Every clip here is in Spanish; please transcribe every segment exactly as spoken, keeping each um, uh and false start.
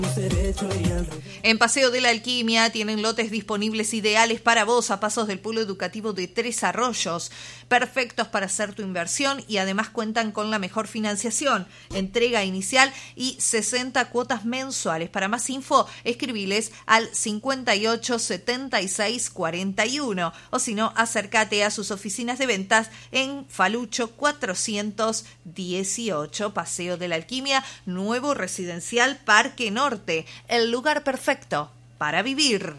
En Paseo de la Alquimia tienen lotes disponibles ideales para vos a pasos del polo educativo de Tres Arroyos, perfectos para hacer tu inversión y además cuentan con la mejor financiación, entrega inicial y sesenta cuotas mensuales. Para más info, escribiles al cincuenta y ocho setenta y seis cuarenta y uno o si no, acércate a sus oficinas de ventas en Falucho cuatrocientos dieciocho, Paseo de la Alquimia, nuevo residencial Parque Norte, el lugar perfecto para vivir.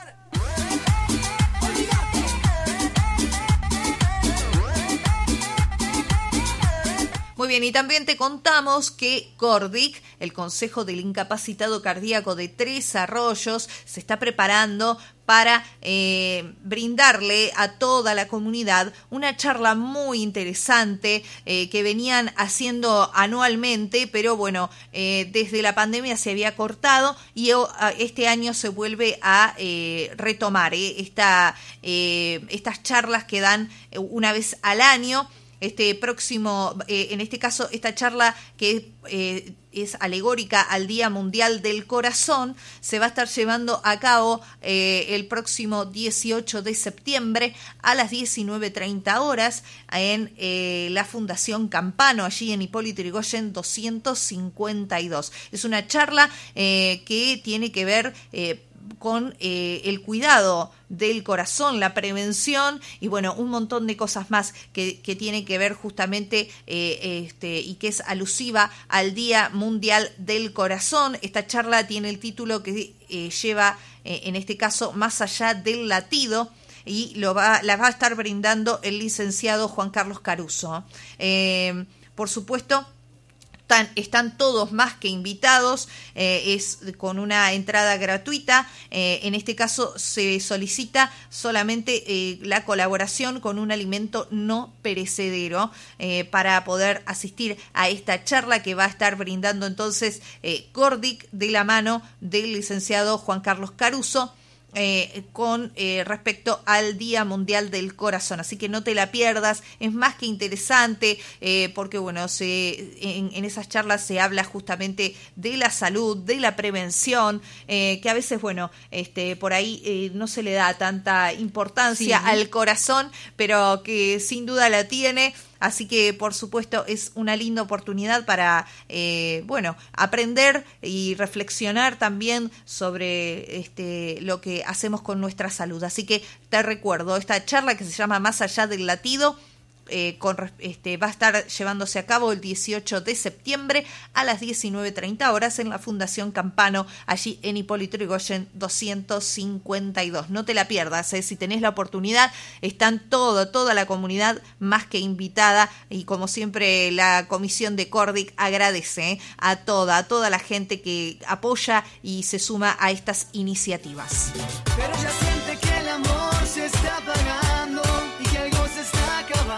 Muy bien, y también te contamos que CORDIC, el Consejo del Incapacitado Cardíaco de Tres Arroyos, se está preparando para eh, brindarle a toda la comunidad una charla muy interesante eh, que venían haciendo anualmente, pero bueno, eh, desde la pandemia se había cortado y oh, este año se vuelve a eh, retomar eh, esta, eh, estas charlas que dan una vez al año. Este próximo, eh, en este caso, esta charla que eh, es alegórica al Día Mundial del Corazón, se va a estar llevando a cabo eh, el próximo dieciocho de septiembre a las diecinueve treinta horas en eh, la Fundación Campano, allí en Hipólito Yrigoyen doscientos cincuenta y dos. Es una charla eh, que tiene que ver eh, con eh, el cuidado del corazón, la prevención y bueno, un montón de cosas más que, que tienen que ver justamente eh, este, y que es alusiva al Día Mundial del Corazón. Esta charla tiene el título que eh, lleva, eh, en este caso, Más allá del latido, y lo va, la va a estar brindando el licenciado Juan Carlos Caruso. Eh, por supuesto, Están, están todos más que invitados, eh, es con una entrada gratuita. Eh, en este caso se solicita solamente eh, la colaboración con un alimento no perecedero eh, para poder asistir a esta charla que va a estar brindando entonces eh, CORDIC de la mano del licenciado Juan Carlos Caruso. Eh, con eh, respecto al Día Mundial del Corazón, así que no te la pierdas, es más que interesante eh, porque bueno, se, en, en esas charlas se habla justamente de la salud, de la prevención, eh, que a veces bueno, este, por ahí eh, no se le da tanta importancia sí. al corazón, pero que sin duda la tiene. Así que, por supuesto, es una linda oportunidad para, eh, bueno, aprender y reflexionar también sobre este, lo que hacemos con nuestra salud. Así que te recuerdo, esta charla que se llama Más allá del latido, Eh, con, este, va a estar llevándose a cabo el dieciocho de septiembre a las diecinueve treinta horas en la Fundación Campano, allí en Hipólito Yrigoyen doscientos cincuenta y dos. No te la pierdas, ¿eh? Si tenés la oportunidad, están todo, toda la comunidad más que invitada y como siempre la comisión de CORDIC agradece ¿eh? a toda, a toda la gente que apoya y se suma a estas iniciativas. Pero ya siente que el amor se está apagando y que algo se está acabando.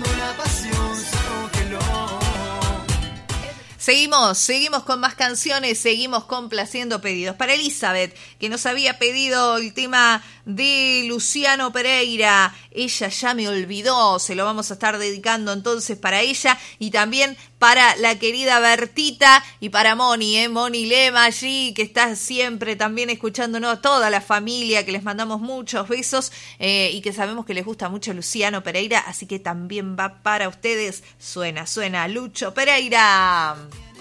Seguimos, seguimos con más canciones, seguimos complaciendo pedidos. Para Elizabeth, que nos había pedido el tema de Luciano Pereira, Ella ya me olvidó, se lo vamos a estar dedicando entonces para ella y también para la querida Bertita y para Moni, ¿eh? Moni Lema allí, que está siempre también escuchándonos, toda la familia, que les mandamos muchos besos eh, y que sabemos que les gusta mucho Luciano Pereira, así que también va para ustedes. Suena, suena Lucho Pereira.